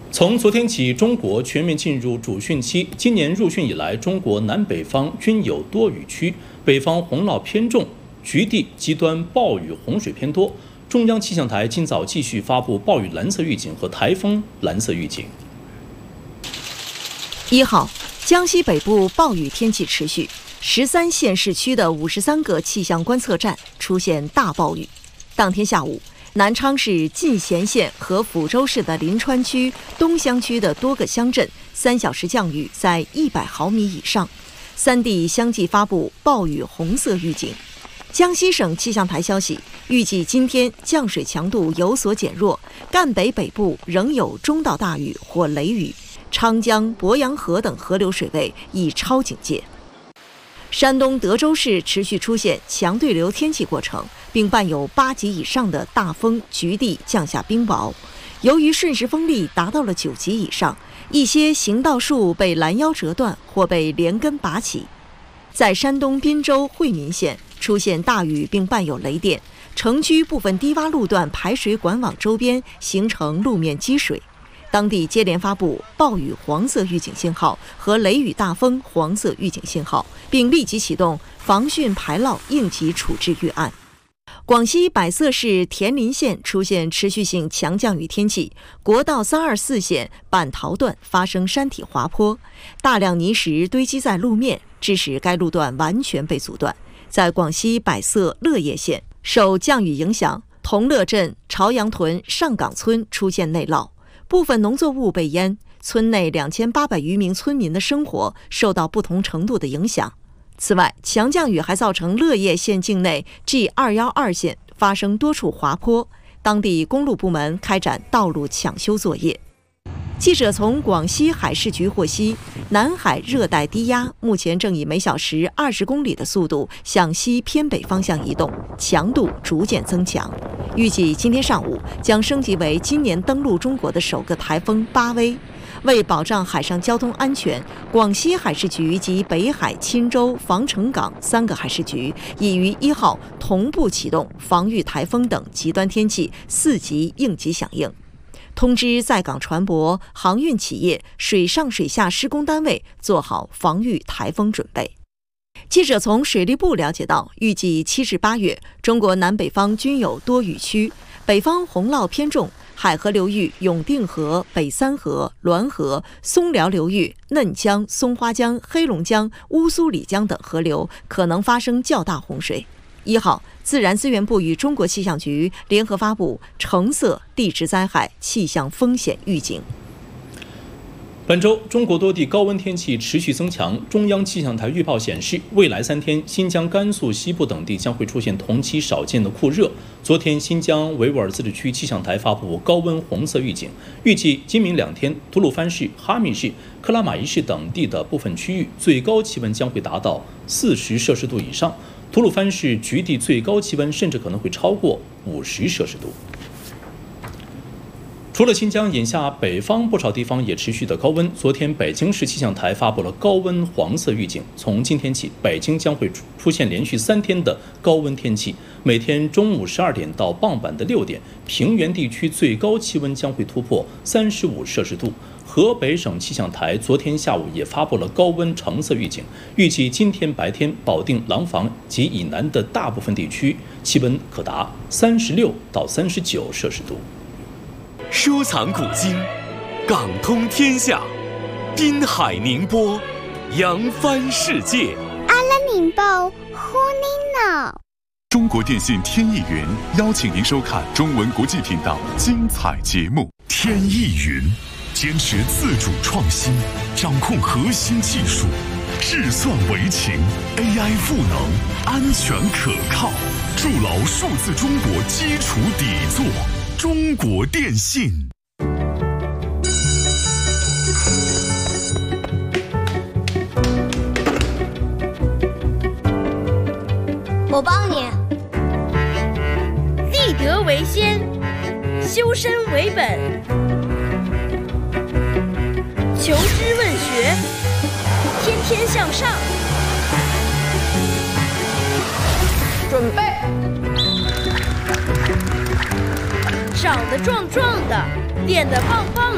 从昨天起，中国全面进入主汛期。今年入汛以来，中国南北方均有多雨区，北方洪涝偏重，局地极端暴雨洪水偏多。中央气象台今早继续发布暴雨蓝色预警和台风蓝色预警。 1号，江西北部暴雨天气持续，13县市区的53个气象观测站出现大暴雨。当天下午，南昌市进贤县和抚州市的临川区、东乡区的多个乡镇3小时降雨在100毫米以上，3地相继发布暴雨红色预警。江西省气象台消息，预计今天降水强度有所减弱，赣北北部仍有中到大雨或雷雨，昌江、鄱阳河等河流水位已超警戒。山东德州市持续出现强对流天气过程，并伴有8级以上的大风，局地降下冰雹。由于瞬时风力达到了9级以上，一些行道树被拦腰折断或被连根拔起。在山东滨州惠民县出现大雨并伴有雷电，城区部分低洼路段排水管网周边形成路面积水。当地接连发布暴雨黄色预警信号和雷雨大风黄色预警信号，并立即启动防汛排涝应急处置预案。广西百色市田林县出现持续性强降雨天气，国道324线板桃段发生山体滑坡，大量泥石堆积在路面，致使该路段完全被阻断。在广西百色乐业县，受降雨影响，同乐镇、朝阳屯、上岗村出现内涝，部分农作物被淹，村内2800余名村民的生活受到不同程度的影响。此外，强降雨还造成乐业县境内 G212 线发生多处滑坡，当地公路部门开展道路抢修作业。记者从广西海事局获悉，南海热带低压目前正以每小时20公里的速度向西偏北方向移动，强度逐渐增强。预计今天上午将升级为今年登陆中国的首个台风巴威。为保障海上交通安全，广西海事局及北海、钦州、防城港3个海事局已于1号同步启动防御台风等极端天气4级应急响应，通知在港船舶、航运企业、水上水下施工单位做好防御台风准备。记者从水利部了解到，预计7至8月，中国南北方均有多雨区，北方洪涝偏重，海河流域永定河、北三河、滦河、松辽流域、嫩江、松花江、黑龙江、乌苏里江等河流可能发生较大洪水。1号，自然资源部与中国气象局联合发布橙色地质灾害气象风险预警。 本周，中国多地高温天气持续增强。中央气象台预报显示，未来3天，新疆、甘肃西部等地将会出现同期少见的酷热。昨天，新疆维吾尔自治区气象台发布高温红色预警，预计今明2天，吐鲁番市、哈密市、克拉玛依市等地的部分区域最高气温将会达到40摄氏度以上，吐鲁番市局地最高气温甚至可能会超过50摄氏度。除了新疆，眼下北方不少地方也持续的高温。昨天，北京市气象台发布了高温黄色预警，从今天起，北京将会出现连续3天的高温天气，每天中午12点到傍晚的6点，平原地区最高气温将会突破35摄氏度。河北省气象台昨天下午也发布了高温橙色预警，预计今天白天，保定、廊坊及以南的大部分地区气温可达36到39摄氏度。 收藏古今，港通天下，滨海宁波，扬帆世界。 阿拉宁报呼您闹。 中国电信天翼云邀请您收看中文国际频道精彩节目。天翼云坚持自主创新，掌控核心技术，智算为情 ，AI 赋能，安全可靠，筑牢数字中国基础底座。中国电信。 我帮你。 立德为先，修身为本，求知问学，天天向上。 准备。 长得壮壮的，练得棒棒